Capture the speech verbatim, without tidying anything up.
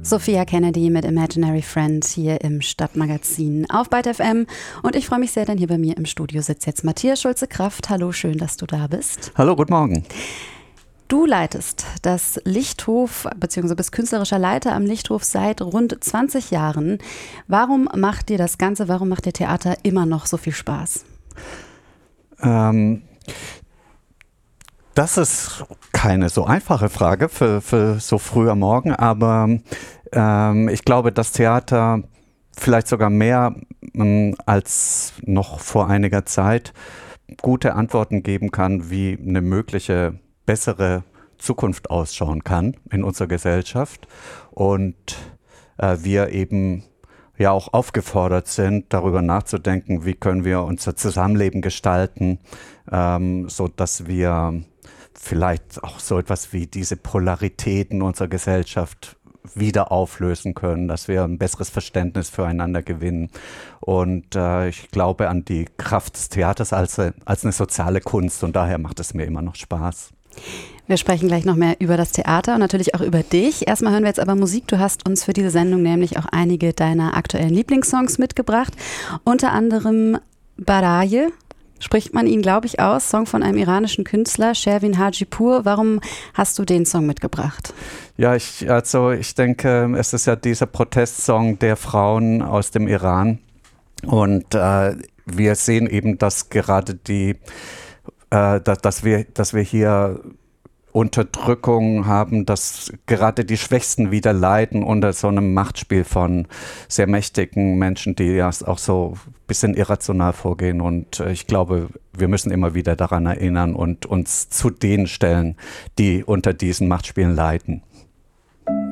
Sophia Kennedy mit Imaginary Friends hier im Stadtmagazin auf Byte F M. Und ich freue mich sehr, denn hier bei mir im Studio sitzt jetzt Matthias Schulze-Kraft. Hallo, schön, dass du da bist. Hallo, guten Morgen. Du leitest das Lichthof, beziehungsweise bist künstlerischer Leiter am Lichthof seit rund zwanzig Jahren. Warum macht dir das Ganze, warum macht dir Theater immer noch so viel Spaß? Ähm, das ist keine so einfache Frage für, für so früh am Morgen, aber ähm, ich glaube, dass Theater vielleicht sogar mehr ähm, als noch vor einiger Zeit gute Antworten geben kann, wie eine mögliche bessere Zukunft ausschauen kann in unserer Gesellschaft. Und äh, wir eben ja auch aufgefordert sind, darüber nachzudenken, wie können wir unser Zusammenleben gestalten, ähm, so dass wir vielleicht auch so etwas wie diese Polaritäten unserer Gesellschaft wieder auflösen können, dass wir ein besseres Verständnis füreinander gewinnen. Und äh, ich glaube an die Kraft des Theaters als, als eine soziale Kunst, und daher macht es mir immer noch Spaß. Wir sprechen gleich noch mehr über das Theater und natürlich auch über dich. Erstmal hören wir jetzt aber Musik. Du hast uns für diese Sendung nämlich auch einige deiner aktuellen Lieblingssongs mitgebracht. Unter anderem Baraye, spricht man ihn, glaube ich, aus, Song von einem iranischen Künstler, Shervin Hajipur. Warum hast du den Song mitgebracht? Ja, ich, also ich denke, es ist ja dieser Protestsong der Frauen aus dem Iran. Und äh, wir sehen eben, dass gerade die Äh, dass, dass, wir, dass wir hier Unterdrückung haben, dass gerade die Schwächsten wieder leiden unter so einem Machtspiel von sehr mächtigen Menschen, die ja auch so ein bisschen irrational vorgehen. Und äh, ich glaube, wir müssen immer wieder daran erinnern und uns zu denen stellen, die unter diesen Machtspielen leiden.